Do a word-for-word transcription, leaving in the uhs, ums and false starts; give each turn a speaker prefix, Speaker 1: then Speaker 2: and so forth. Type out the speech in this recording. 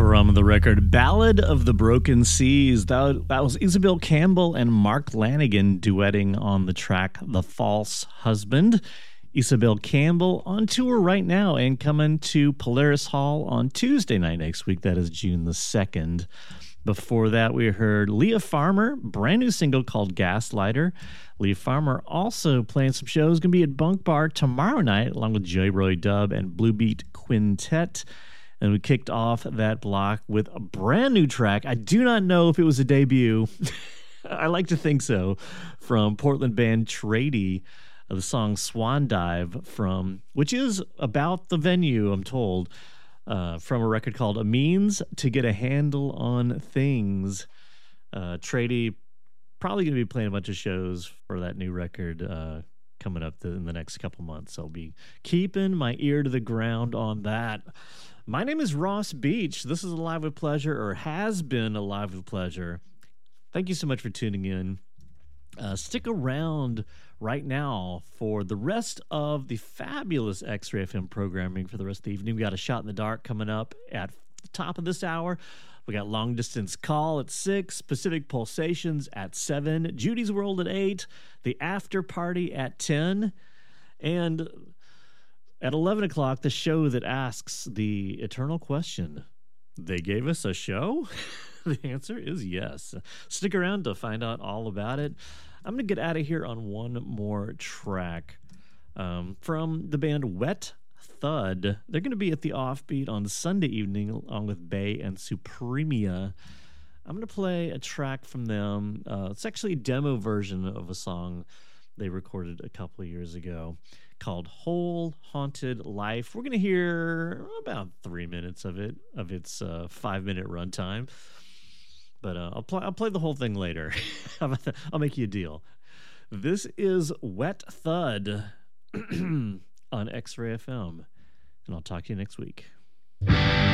Speaker 1: From the record Ballad of the Broken Seas, that, that was Isabel Campbell and Mark Lanigan duetting on the track The False Husband. Isabel Campbell on tour right now and coming to Polaris Hall on Tuesday night next week. That is June the second. Before that, we heard Leah Farmer, brand new single called Gaslighter. Leah Farmer also playing some shows, going to be at Bunk Bar tomorrow night, along with J. Roy Dubb and Blue Beat Quintet. And we kicked off that block with a brand new track. I do not know if it was a debut. I like to think so. From Portland band Trady, the song Swan Dive, from which is about the venue, I'm told, uh, from a record called A Means to Get a Handle on Things. Uh, Trady probably going to be playing a bunch of shows for that new record uh, coming up in the next couple months. I'll be keeping my ear to the ground on that. My name is Ross Beach. This is Alive with Pleasure, or has been Alive with Pleasure. Thank you so much for tuning in. Uh, stick around right now for the rest of the fabulous X-Ray F M programming for the rest of the evening. We got A Shot in the Dark coming up at the top of this hour. We got Long Distance Call at six, Pacific Pulsations at seven, Judy's World at eight, The After Party at ten, and at eleven o'clock, the show that asks the eternal question, they gave us a show? The answer is yes. Stick around to find out all about it. I'm going to get out of here on one more track um, from the band Wet Thud. They're going to be at the Offbeat on Sunday evening along with Bay and Supremia. I'm going to play a track from them. Uh, it's actually a demo version of a song they recorded a couple of years ago called Whole Haunted Life. We're going to hear about three minutes of it, of its uh, five-minute runtime. But uh, I'll, play, I'll play the whole thing later. I'll make you a deal. This is Wet Thud on X-Ray F M, and I'll talk to you next week.